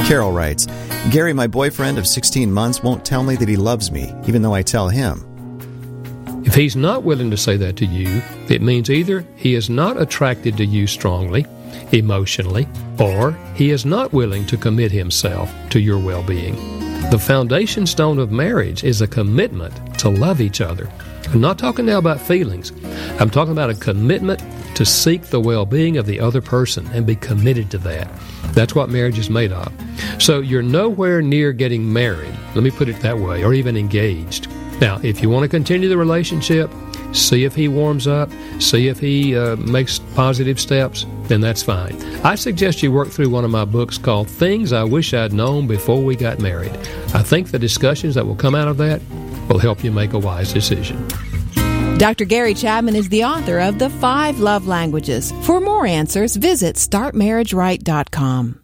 Carol writes, Gary, my boyfriend of 16 months, won't tell me that he loves me, even though I tell him. If he's not willing to say that to you, it means either he is not attracted to you strongly, emotionally, or he is not willing to commit himself to your well-being. The foundation stone of marriage is a commitment to love each other. I'm not talking now about feelings. I'm talking about a commitment to seek the well-being of the other person and be committed to that. That's what marriage is made of. So you're nowhere near getting married, let me put it that way, or even engaged. Now, if you want to continue the relationship, see if he warms up, see if he makes positive steps, then that's fine. I suggest you work through one of my books called Things I Wish I'd Known Before We Got Married. I think the discussions that will come out of that will help you make a wise decision. Dr. Gary Chapman is the author of The 5 Love Languages. For more answers, visit StartMarriageRight.com.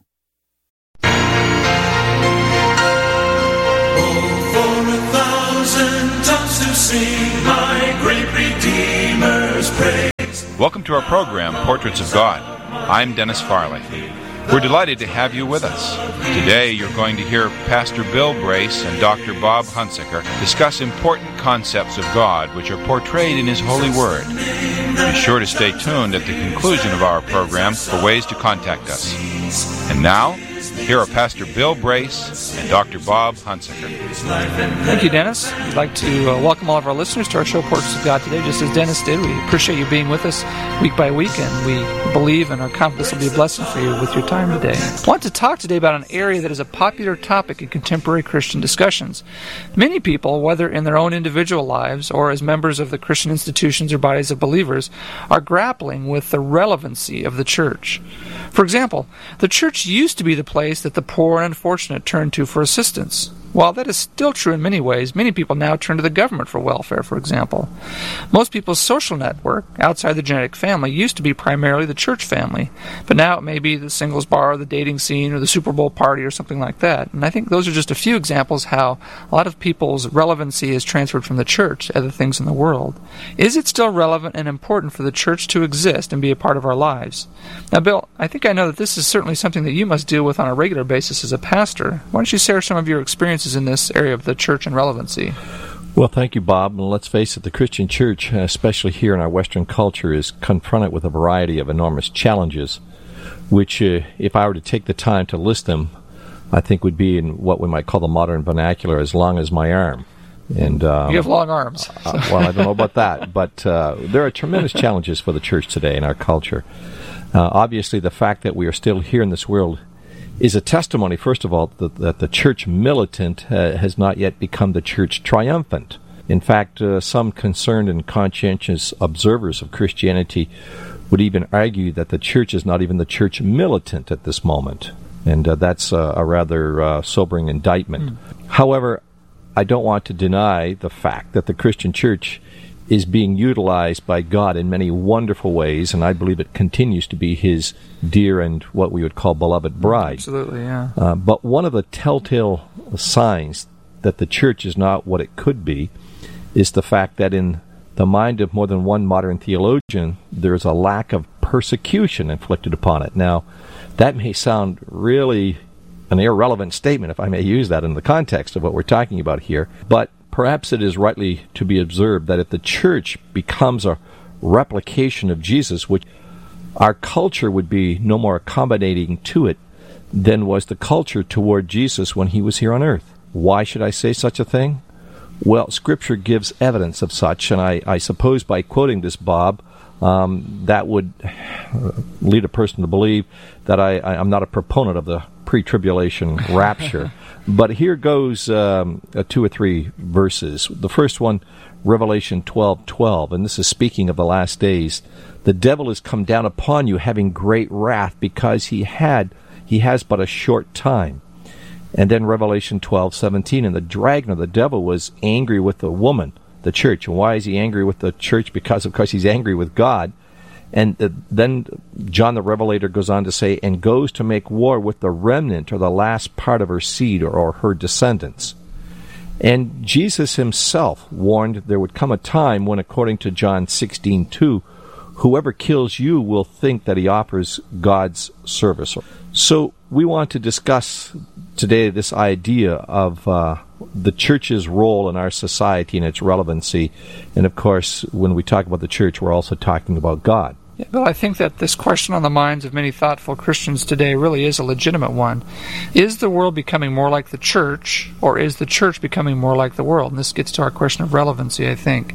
To sing my great Redeemer's praise. Welcome to our program, Portraits of God. I'm Dennis Farley. We're delighted to have you with us. Today you're going to hear Pastor Bill Brace and Dr. Bob Hunsaker discuss important concepts of God which are portrayed in His holy Word. Be sure to stay tuned at the conclusion of our program for ways to contact us. And now, here are Pastor Bill Brace and Dr. Bob Hunsaker. Thank you, Dennis. We'd like to welcome all of our listeners to our show, Portraits of God, today, just as Dennis did. We appreciate you being with us week by week, and we believe and are confident this will be a blessing for you with your time today. I want to talk today about an area that is a popular topic in contemporary Christian discussions. Many people, whether in their own individual lives or as members of the Christian institutions or bodies of believers, are grappling with the relevancy of the church. For example, the church used to be the place that the poor and unfortunate turned to for assistance. While that is still true in many ways, many people now turn to the government for welfare, for example. Most people's social network, outside the genetic family, used to be primarily the church family, but now it may be the singles bar, the dating scene, or the Super Bowl party, or something like that. And I think those are just a few examples how a lot of people's relevancy is transferred from the church to other things in the world. Is it still relevant and important for the church to exist and be a part of our lives? Now, Bill, I think I know that this is certainly something that you must deal with on a regular basis as a pastor. Why don't you share some of your experiences in this area of the church and relevancy? Well, thank you, Bob. And let's face it, the Christian church, especially here in our Western culture, is confronted with a variety of enormous challenges, which, if I were to take the time to list them, I think would be in what we might call the modern vernacular, as long as my arm. And you have long arms. Well, I don't know about that, but there are tremendous challenges for the church today in our culture. Obviously, the fact that we are still here in this world is a testimony, first of all, that the church militant has not yet become the church triumphant. In fact, some concerned and conscientious observers of Christianity would even argue that the church is not even the church militant at this moment. And that's a rather sobering indictment. However, I don't want to deny the fact that the Christian church is being utilized by God in many wonderful ways, and I believe it continues to be His dear and what we would call beloved bride. Absolutely, yeah. But one of the telltale signs that the church is not what it could be is the fact that in the mind of more than one modern theologian, there is a lack of persecution inflicted upon it. Now, that may sound really an irrelevant statement, if I may use that in the context of what we're talking about here, but perhaps it is rightly to be observed that if the church becomes a replication of Jesus, which our culture would be no more accommodating to it than was the culture toward Jesus when He was here on earth. Why should I say such a thing? Well, Scripture gives evidence of such, and I suppose by quoting this, Bob, that would lead a person to believe that I'm not a proponent of the pre-tribulation rapture. But here goes 2 or 3 verses. The first one, Revelation 12:12, and this is speaking of the last days. The devil is come down upon you, having great wrath, because he has but a short time. And then Revelation 12:17, and the dragon of the devil was angry with the woman, the church. And why is he angry with the church? Because, of course, he's angry with God. And then John the Revelator goes on to say, and goes to make war with the remnant, or the last part of her seed, or her descendants. And Jesus Himself warned there would come a time when, according to John 16:2, whoever kills you will think that he offers God's service. So we want to discuss today this idea of the church's role in our society and its relevancy. And of course, when we talk about the church, we're also talking about God. Yeah, Bill, I think that this question on the minds of many thoughtful Christians today really is a legitimate one. Is the world becoming more like the church, or is the church becoming more like the world? And this gets to our question of relevancy, I think.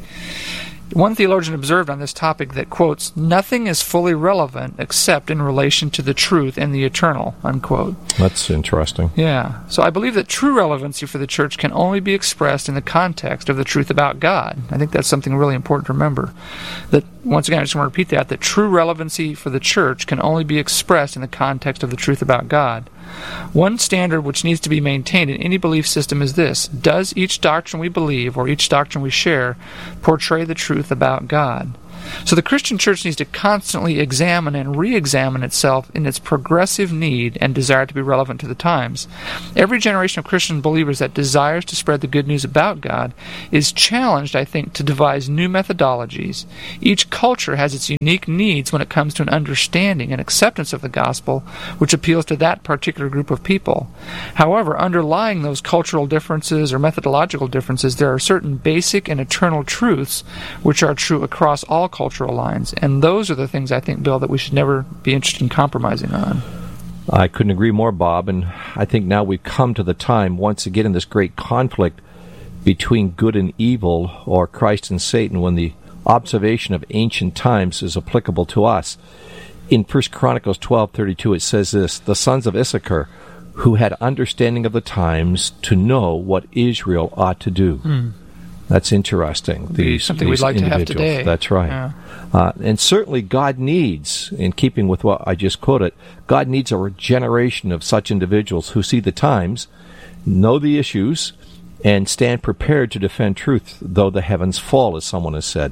One theologian observed on this topic that, quotes, "Nothing is fully relevant except in relation to the truth and the eternal," unquote. That's interesting. Yeah. So I believe that true relevancy for the church can only be expressed in the context of the truth about God. I think that's something really important to remember. That, once again, I just want to repeat that true relevancy for the church can only be expressed in the context of the truth about God. One standard which needs to be maintained in any belief system is this: does each doctrine we believe, or each doctrine we share, portray the truth about God? So the Christian church needs to constantly examine and re-examine itself in its progressive need and desire to be relevant to the times. Every generation of Christian believers that desires to spread the good news about God is challenged, I think, to devise new methodologies. Each culture has its unique needs when it comes to an understanding and acceptance of the gospel, which appeals to that particular group of people. However, underlying those cultural differences or methodological differences, there are certain basic and eternal truths which are true across all cultural lines, and those are the things, I think, Bill, that we should never be interested in compromising on. I couldn't agree more, Bob, and I think now we've come to the time, once again, in this great conflict between good and evil, or Christ and Satan, when the observation of ancient times is applicable to us. In 1 Chronicles 12:32, it says this: "The sons of Issachar, who had understanding of the times, to know what Israel ought to do." That's interesting. Something we'd like to have today. That's right. Yeah. And certainly God needs, in keeping with what I just quoted, God needs a generation of such individuals who see the times, know the issues, and stand prepared to defend truth, though the heavens fall, as someone has said.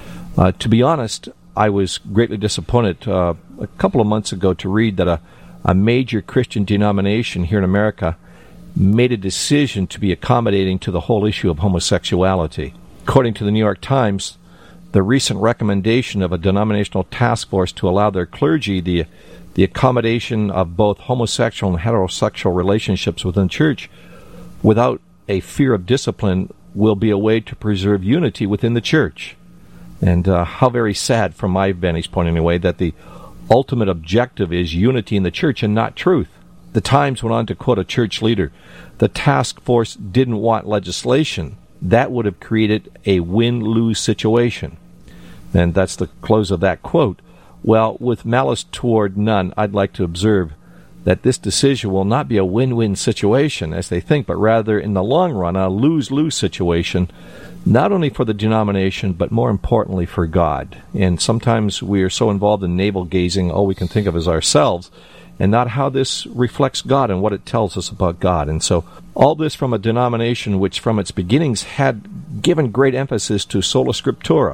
To be honest, I was greatly disappointed a couple of months ago to read that a major Christian denomination here in America made a decision to be accommodating to the whole issue of homosexuality. According to the New York Times, the recent recommendation of a denominational task force to allow their clergy the accommodation of both homosexual and heterosexual relationships within the church without a fear of discipline will be a way to preserve unity within the church. And how very sad, from my vantage point anyway, that the ultimate objective is unity in the church and not truth. The Times went on to quote a church leader: "The task force didn't want legislation. That would have created a win-lose situation." And that's the close of that quote. Well, with malice toward none, I'd like to observe that this decision will not be a win-win situation, as they think, but rather, in the long run, a lose-lose situation, not only for the denomination, but more importantly for God. And sometimes we are so involved in navel-gazing, all we can think of is ourselves, and not how this reflects God and what it tells us about God. And so all this from a denomination which from its beginnings had given great emphasis to sola scriptura.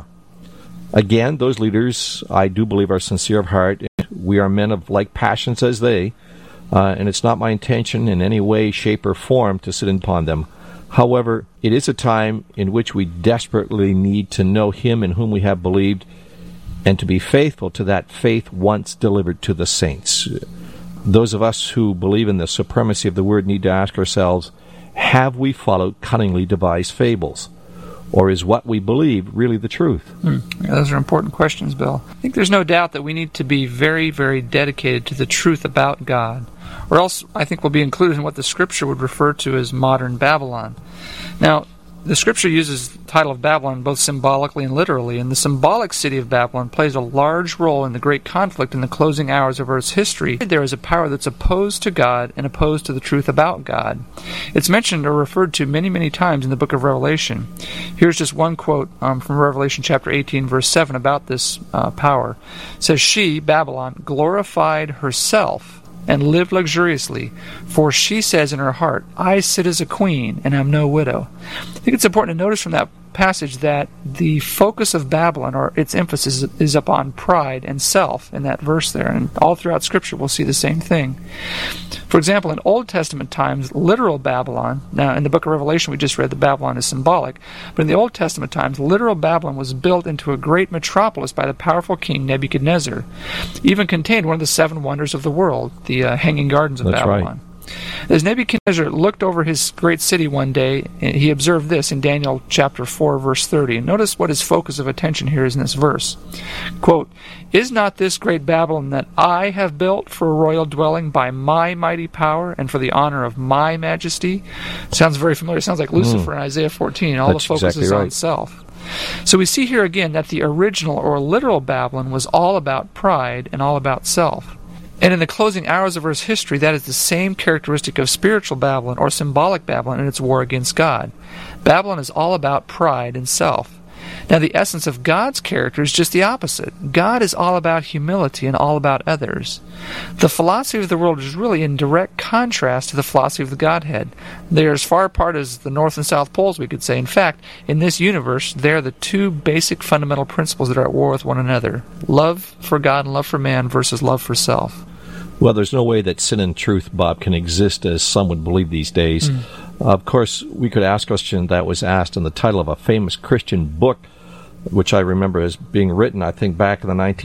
Again, those leaders, I do believe, are sincere of heart. We are men of like passions as they, and it's not my intention in any way, shape, or form to sit upon them. However, it is a time in which we desperately need to know Him in whom we have believed, and to be faithful to that faith once delivered to the saints. Those of us who believe in the supremacy of the Word need to ask ourselves, have we followed cunningly devised fables? Or is what we believe really the truth? Yeah, those are important questions, Bill. I think there's no doubt that we need to be very, very dedicated to the truth about God, or else I think we'll be included in what the Scripture would refer to as modern Babylon. Now, the Scripture uses the title of Babylon both symbolically and literally, and the symbolic city of Babylon plays a large role in the great conflict in the closing hours of Earth's history. There is a power that's opposed to God and opposed to the truth about God. It's mentioned or referred to many, many times in the book of Revelation. Here's just one quote from Revelation chapter 18, verse 7 about this power. It says, "She, Babylon, glorified herself and lived luxuriously, for she says in her heart, I sit as a queen and am no widow." I think it's important to notice from that passage that the focus of Babylon, or its emphasis, is upon pride and self in that verse there. And all throughout Scripture we'll see the same thing. For example, in Old Testament times, literal Babylon, now in the book of Revelation we just read that Babylon is symbolic, but in the Old Testament times, literal Babylon was built into a great metropolis by the powerful king Nebuchadnezzar. Even contained one of the 7 wonders of the world, the Hanging Gardens of Babylon. Right. As Nebuchadnezzar looked over his great city one day, he observed this in Daniel chapter 4, verse 30. Notice what his focus of attention here is in this verse. Quote, "Is not this great Babylon that I have built for a royal dwelling by my mighty power and for the honor of my majesty?" Sounds very familiar. Sounds like Lucifer in Isaiah 14. All the focus exactly is on self. So we see here again that the original or literal Babylon was all about pride and all about self. And in the closing hours of Earth's history, that is the same characteristic of spiritual Babylon or symbolic Babylon in its war against God. Babylon is all about pride and self. Now, the essence of God's character is just the opposite. God is all about humility and all about others. The philosophy of the world is really in direct contrast to the philosophy of the Godhead. They are as far apart as the North and South Poles, we could say. In fact, in this universe, they are the 2 basic fundamental principles that are at war with one another. Love for God and love for man versus love for self. Well, there's no way that sin and truth, Bob, can exist as some would believe these days. Of course, we could ask a question that was asked in the title of a famous Christian book, which I remember as being written, I think, back in the